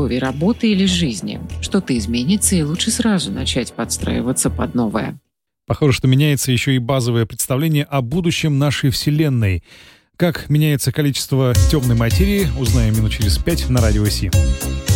условий работы или жизни. Что-то изменится, и лучше сразу начать подстраиваться под новое. Похоже, что меняется еще и базовое представление о будущем нашей Вселенной. Как меняется количество темной материи, узнаем минут через 5 на Радио Си.